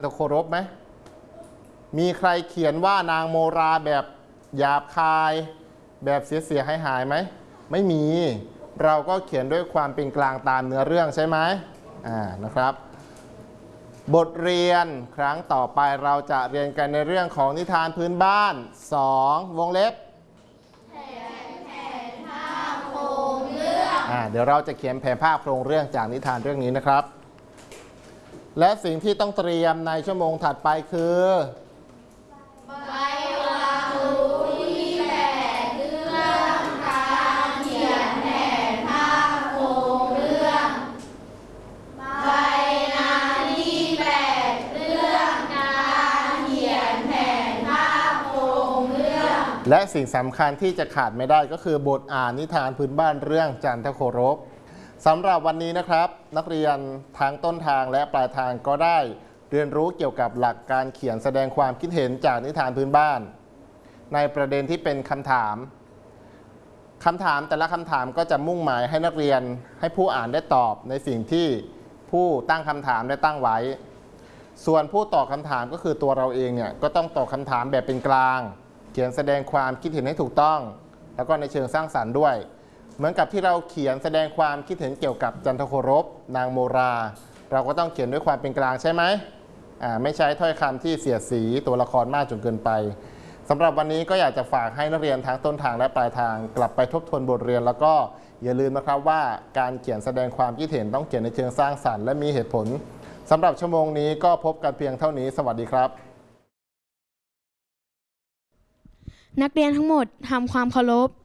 จะเคารพไหมมีใครเขียนว่านางโมราแบบหยาบคายแบบเสียหายไหมไม่มีเราก็เขียนด้วยความเป็นกลางตามเนื้อเรื่องใช่ไหมนะครับบทเรียนครั้งต่อไปเราจะเรียนกันในเรื่องของนิทานพื้นบ้าน2วงเล็บแผนภาพโครงเรื่องเดี๋ยวเราจะเขียนแผนภาพโครงเรื่องจากนิทานเรื่องนี้นะครับและสิ่งที่ต้องเตรียมในชั่วโมงถัดไปคือใบวางรู้ที่8เรื่องการเขียนแผนภาพโครงเรื่องใบงานที่8เรื่องการเขียนแผนภาพโครงเรื่องและสิ่งสำคัญที่จะขาดไม่ได้ก็คือบทอ่านนิทานพื้นบ้านเรื่องจันทโครบสำหรับวันนี้นะครับนักเรียนทั้งต้นทางและปลายทางก็ได้เรียนรู้เกี่ยวกับหลักการเขียนแสดงความคิดเห็นจากนิทานพื้นบ้านในประเด็นที่เป็นคำถามแต่ละคำถามก็จะมุ่งหมายให้นักเรียนให้ผู้อ่านได้ตอบในสิ่งที่ผู้ตั้งคำถามได้ตั้งไว้ส่วนผู้ตอบคำถามก็คือตัวเราเองเนี่ยก็ต้องตอบคำถามแบบเป็นกลางเขียนแสดงความคิดเห็นให้ถูกต้องแล้วก็ในเชิงสร้างสรรค์ด้วยเหมือนกับที่เราเขียนแสดงความคิดเห็นเกี่ยวกับจันทโครบนางโมราเราก็ต้องเขียนด้วยความเป็นกลางใช่ไหมไม่ใช้ถ้อยคำที่เสียดสีตัวละครมากจนเกินไปสำหรับวันนี้ก็อยากจะฝากให้นักเรียนทั้งต้นทางและปลายทางกลับไปทบทวนบทเรียนแล้วก็อย่าลืมนะครับว่าการเขียนแสดงความคิดเห็นต้องเขียนในเชิงสร้างสรรค์และมีเหตุผลสำหรับชั่วโมงนี้ก็พบกันเพียงเท่านี้สวัสดีครับนักเรียนทั้งหมดทำความเคารพ